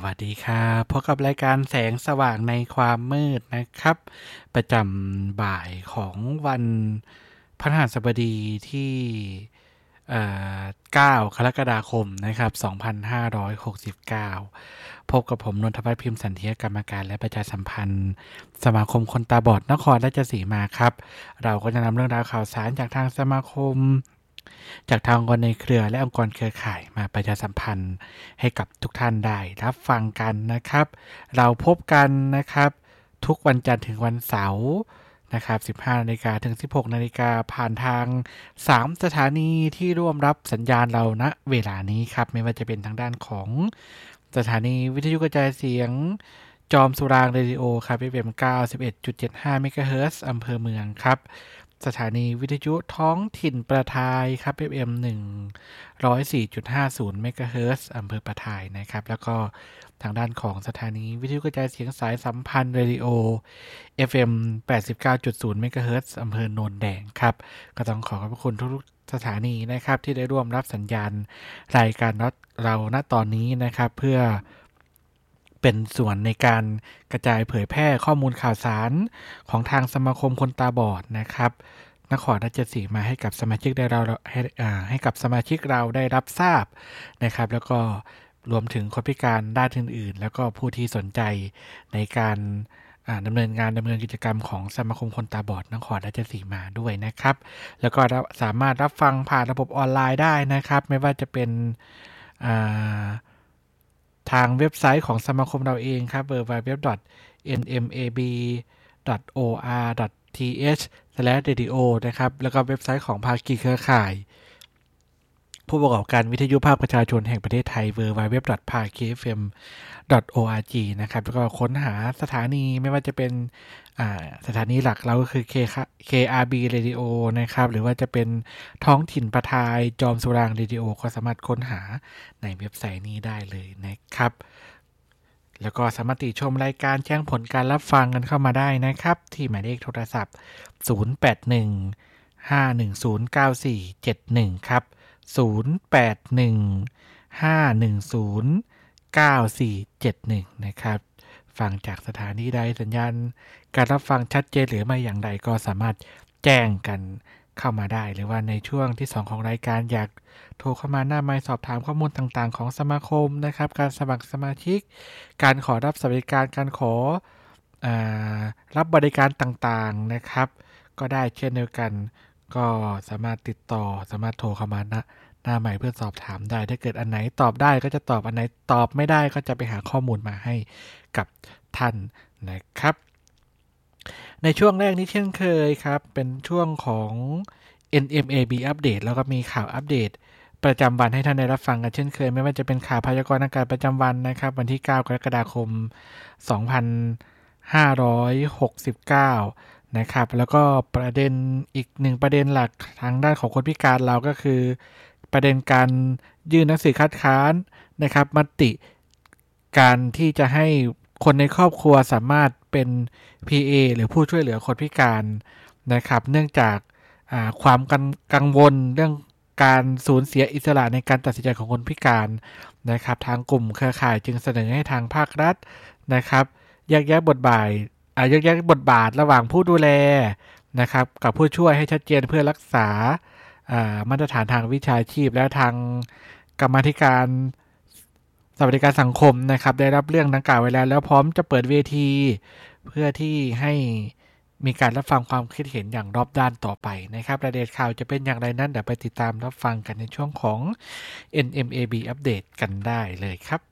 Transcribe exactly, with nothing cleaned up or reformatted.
วัสดีครับพบกับรายการแสงสว่างในความมืดนะครับประจำบ่ายของวันพฤหัสบดีที่เอ่อเก้ากรกฎาคมนะครับสองพันห้าร้อยหกสิบเก้าพบกับผมนนทวัฒน์พิมพ์สันเทียกรรมการและประชาสัมพันธ์สมาคมคนตาบอดนครราชสีมาครับเราก็จะนำเรื่องราวข่าวสารจากทางสมาคมจากทางองค์กรในเครือและองค์กรเครือข่ายมาประชาสัมพันธ์ให้กับทุกท่านได้รับฟังกันนะครับเราพบกันนะครับทุกวันจันทร์ถึงวันเสาร์นะครับ สิบห้านาฬิกา ถึง สิบหกนาฬิกา ผ่านทางสามสถานีที่ร่วมรับสัญญาณเราณเวลานี้ครับไม่ว่าจะเป็นทางด้านของสถานีวิทยุกระจายเสียงจอมสุรางเรดิโอครับ เอฟ เอ็ม เก้าสิบเอ็ดจุดเจ็ดห้า เมกะเฮิรตซ์อำเภอเมืองครับสถานีวิทยุท้องถิ่นประทายครับ เอฟ เอ็ม หนึ่งร้อยสี่จุดห้าศูนย์ เมกะเฮิรตซ์อำเภอประทายนะครับแล้วก็ทางด้านของสถานีวิทยุกระจายเสียงสายสัมพันธ์เรดิโอ เอฟ เอ็ม แปดสิบเก้าจุดศูนย์ เมกะเฮิรตซ์อำเภอโนนแดงครับก็ต้องขอขอบคุณทุกสถานีนะครับที่ได้ร่วมรับสัญญาณรายการเราณตอนนี้นะครับเพื่อเป็นส่วนในการกระจายเผยแพร่ข้อมูลข่าวสารของทางสมาคมคนตาบอดนะครับนครราชสีมาให้กับสมาชิกได้เราให้อ่าให้กับสมาชิกเราได้รับทราบนะครับแล้วก็รวมถึงคนพิการด้านอื่นๆแล้วก็ผู้ที่สนใจในการดำเนินงานดำเนินกิจกรรมของสมาคมคนตาบอดนครราชสีมาด้วยนะครับแล้วก็สามารถรับฟังผ่านระบบออนไลน์ได้นะครับไม่ว่าจะเป็นทางเว็บไซต์ของสมาคมเราเองครับ ดับเบิลยู ดับเบิลยู ดับเบิลยู ดอท เอ็น เอ็ม เอ บี ดอท โอ อาร์ ดอท ที เอช สแลช เรดิโอ นะครับแล้วก็เว็บไซต์ของภาคีเครือข่ายผู้ประกอบการวิทยุภาคประชาชนแห่งประเทศไทย ดับเบิลยู ดับเบิลยู ดับเบิลยู ดอท พาคี เอฟ เอ็ม ดอท โอ อาร์ จี นะครับแล้วก็ค้นหาสถานีไม่ว่าจะเป็นสถานีหลักเราก็คือ เค อาร์ บี Radio นะครับหรือว่าจะเป็นท้องถิ่นประทายจอมสุรางเรดิโอก็สามารถค้นหาในเว็บไซต์นี้ได้เลยนะครับแล้วก็สามารถติชมรายการแจ้งผลการรับฟังกันเข้ามาได้นะครับที่หมายเลขโทรศัพท์ศูนย์ แปด หนึ่ง ห้า หนึ่ง ศูนย์ เก้า สี่ เจ็ด หนึ่งครับศูนย์ แปด หนึ่ง ห้า หนึ่ง ศูนย์ เก้า สี่ เจ็ด หนึ่งนะครับฟังจากสถานีใดสัญญาณการรับฟังชัดเจนหรือไม่อย่างไรก็สามารถแจ้งกันเข้ามาได้หรือว่าในช่วงที่สองของรายการอยากโทรเข้ามาหน้าไมค์สอบถามข้อมูลต่างๆของสมาคมนะครับการสมัครสมาชิกการขอรับสวัสดิการการขออ่ารับบริการต่างๆนะครับก็ได้เช่นเดียวกันก็สามารถติดต่อสามารถโทรเข้ามานะหน้าใหม่เพื่อสอบถามได้ถ้าเกิดอันไหนตอบได้ก็จะตอบอันไหนตอบไม่ได้ก็จะไปหาข้อมูลมาให้กับท่านนะครับในช่วงแรกนี้เช่นเคยครับเป็นช่วงของ เอ็น เอ็ม เอ บี อัปเดตแล้วก็มีข่าวอัปเดตประจำวันให้ท่านได้รับฟังกันเช่นเคยไม่ว่าจะเป็นข่าวพยากรณ์อากาศประจำวันนะครับวันที่เก้ากรกฎาคมสองพันห้าร้อยหกสิบเก้านะครับแล้วก็ประเด็นอีกหนึ่งประเด็นหลักทางด้านของคนพิการเราก็คือประเด็นการยื่นหนังสือคัดค้านนะครับมติการที่จะให้คนในครอบครัวสามารถเป็น พี เอ หรือผู้ช่วยเหลือคนพิการนะครับเนื่องจากความกังวลเรื่องการสูญเสียอิสระในการตัดสินใจของคนพิการนะครับทางกลุ่มเครือข่ายจึงเสนอให้ทางภาครัฐนะครับแยกแยะบทบาทอ่าแยกแยะบทบาทระหว่างผู้ดูแลนะครับกับผู้ช่วยให้ชัดเจนเพื่อรักษามาตรฐานทางวิชาชีพและทางกรรมาธิการสวัสดิการสังคมนะครับได้รับเรื่องดังกล่าวไว้แล้วแล้วพร้อมจะเปิดเวทีเพื่อที่ให้มีการรับฟังความคิดเห็นอย่างรอบด้านต่อไปนะครับรายละเอียดข่าวจะเป็นอย่างไรนั้นเดี๋ยวไปติดตามรับฟังกันในช่วงของ เอ็น เอ็ม เอ บี อัปเดตกันได้เลยครับ